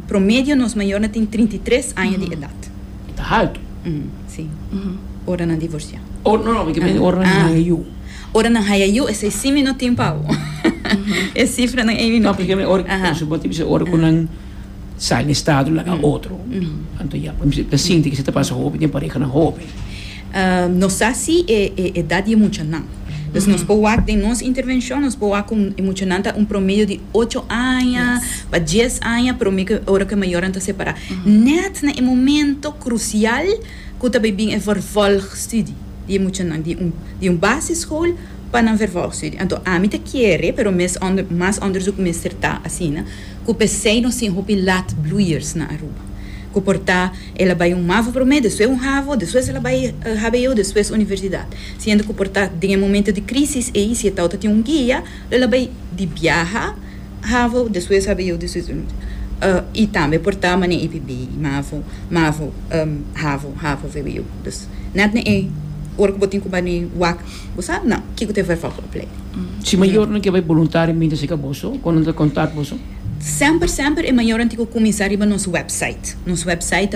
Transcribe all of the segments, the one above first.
promédio nos maiores têm 33 anos de idade. Está alto. Sim. Ora não divorciar. Não, porque ora não é eu. Ora não é eu, esse é 5 minutos em pau. É cifra não é minuto. Não, porque ora, suporte ora com um sai no estado lá outro. Então já, para sim, que você está passando roupa, tem pareja na roupa. Nós assim é idade emocional. Então, nós podemos ter nossa intervenção, nós podemos com emocionante promédio de 8 anos, para 10 anos, promédio hora que maior anta separar. Net na momento crucial que também bem é vervolgstudie de emocionante de basisschool para vervolgstudie. Então, a mim te quer, pero mais onderzoek meester tá assim, né? Que pensei no sim hopi lat bloeiers na Aruba. Que portar ela vai MAVO promédio, depois HAVO, depois ela vai HBO, depois universidade. Sendo que portar em momento de crise aí se tal tem guia, ela vai de viajar HAVO, depois HBO, depois e também portar mané IPB, MAVO, HAVO, VBU. Dus net é ora que botin com bani wak, você não, que te vai fazer play. Se maior não que vai voluntariamente se caboso, quando te contato boso. Sempre é maior antigo começar no nosso website. Nosso website é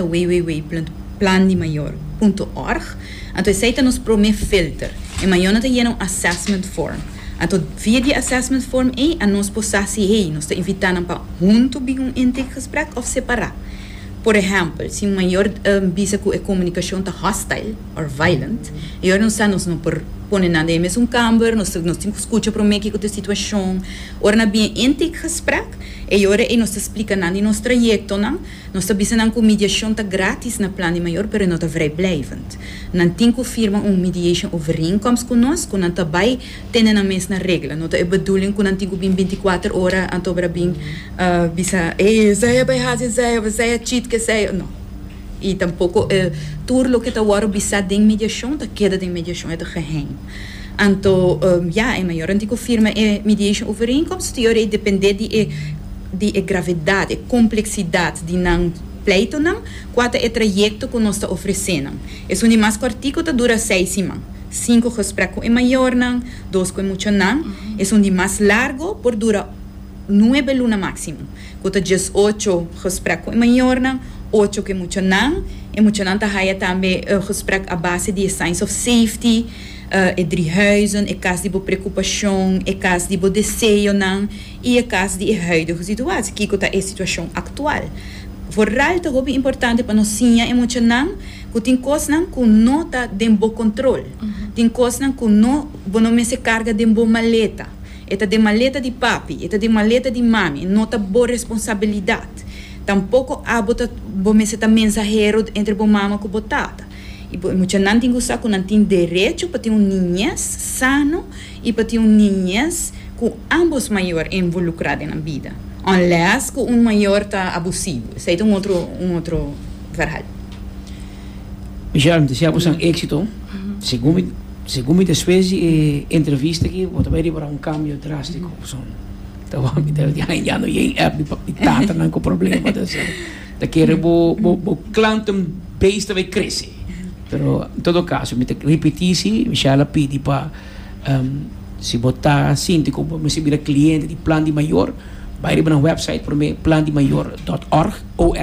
www.plandimayor.org. Então, esse nos promete filter. É maior não tem um assessment form. Então, via de assessment form a nós possamos nós te invitando para junto bem gesprek ou separar. Por exemplo, se um maior bisa que a comunicação está hostile ou violent, e nós não por pôr nada em mesmo câmara, nós temos que escutar para mim que a situação, ora na bem gesprek, e ora nós explica nada em nosso trajeto, nós estamos com mediação tá grátis na plano maior, pero não tá vrijblijvend. Não tem que firma mediation overeenkomst conosco, não tá vai ter na mesma regra, não tá é bedoeling que não tem que 24 horas anto para bem bisa, saya vai fazer saya cheat que saya, não. E tampouco tudo que está agora bisa de mediação, tá queda de mediação é de geheim. Então, é maior antigo firma é mediation overeenkomst, e ora depende de gravidade, complexidade de não pleito não, quanto é trajeto que nós está oferecendo. É um mais artigo que dura 6 semanas. 5 gesprekken é maior não, 2 é muito não. É um mais largo, por dura 9 lunas máximo. Quanto 18 gesprekken é maior não, 8 que é muito não. É muito não tá também gesprek a base de science of safety. É driehuizen, é caso de preocupação, é caso de desejo, não, e é caso de huidige situatie, que é a situação atual. Vooral é muito importante para nós sinha emocional, que tem coisas que não está de bom controle, tem coisas que não se carga de boa maleta, é de maleta de papi, é de maleta de mami, não está boa responsabilidade. Tampouco há bota bom mensageiro entre boa mama e botata. E muita não tem que não tem direito para ter ninhas sano e para ter ninhas com ambos maiores involucrados na vida. Unless que maior está abusivo. Isso é um outro verhal. Já me disse, um êxito. Segundo depois de entrevista que vou também para um cambio drástico. Então, já não é tata não com problema. Da que o cliente base também cresce. Pero em todo caso, me repetir-se, Michelle pede para se botar síndico para receber cliente de plano de maior, vai para o website para mim plandimayor.org,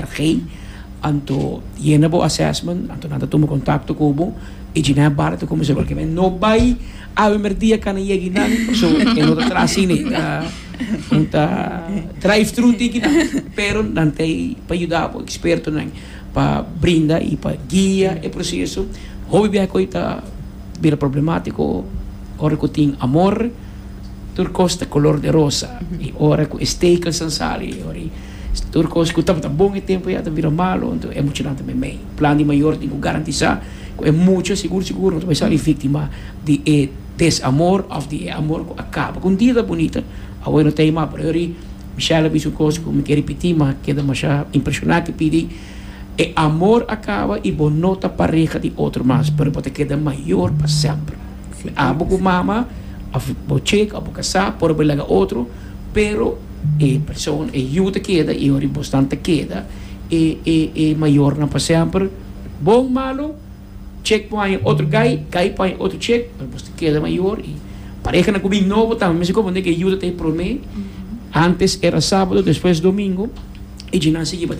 anto llena o assessment, anto nada toma contato com o e de nada barato como se porque não vai a ver dia que não chega nada, so é não tá assim não tá drive-thru ticket, pero não tem para ajudar o experto não para brindar e para guiar o processo. Hobby é coisa vira problemático, ora que tem amor, turcos de color de rosa, e ora que steak sansari, ora turcos que está bom e tempo já vira malo, então é emocionante também. Plano de maior tem que garantizar que é muito seguro, não vai ser vítima de desamor ou de amor que acaba. Com dia bonita, agora não tem mais, pero Michelle viu uma coisa que me quer repetir, mas que é demasiado impressionante, pedi e amor acaba e bom nota pareja de outro mais, pero pode quedar maior para sempre. Abo com mama, abo check, abo casar, por belaga outro, pero a pessoa ajuda queda e ora bastante queda e maior na para sempre. Bom malo, check põe outro gai põe outro check, mas queda maior e pareja na cubinho novo também, mas como é que ajuda tem por mim. Antes era sábado, depois domingo e de não seguir